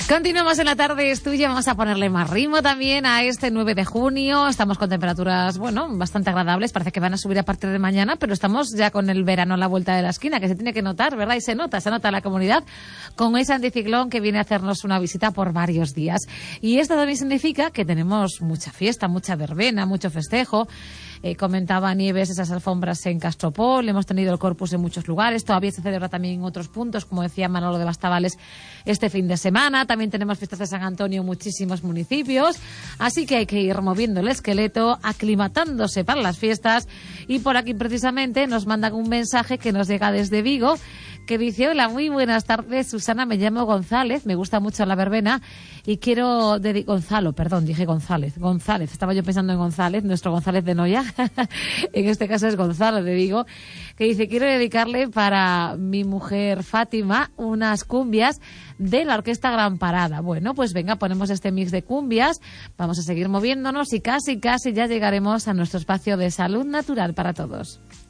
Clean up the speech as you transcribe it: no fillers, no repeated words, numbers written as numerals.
Continuamos en la tarde, es tuya. Vamos a ponerle más ritmo también a este 9 de junio. Estamos con temperaturas, bastante agradables. Parece que van a subir a partir de mañana, pero estamos ya con el verano a la vuelta de la esquina, que se tiene que notar, ¿verdad? Y se nota la comunidad con ese anticiclón que viene a hacernos una visita por varios días. Y esto también significa que tenemos mucha fiesta, mucha verbena, mucho festejo. Comentaba Nieves esas alfombras en Castropol, hemos tenido el Corpus en muchos lugares, todavía se celebra también en otros puntos, como decía Manolo de Bastavales, este fin de semana. También tenemos fiestas de San Antonio en muchísimos municipios, así que hay que ir moviendo el esqueleto, aclimatándose para las fiestas. Y por aquí precisamente nos mandan un mensaje que nos llega desde Vigo, que dice: hola, muy buenas tardes, Susana, me llamo González, me gusta mucho la verbena y quiero González, estaba yo pensando en González, nuestro González de Noya, en este caso es Gonzalo de Vigo, que dice: quiero dedicarle para mi mujer Fátima unas cumbias de la Orquesta Gran Parada. Bueno, pues venga, ponemos este mix de cumbias, vamos a seguir moviéndonos y casi ya llegaremos a nuestro espacio de salud natural para todos.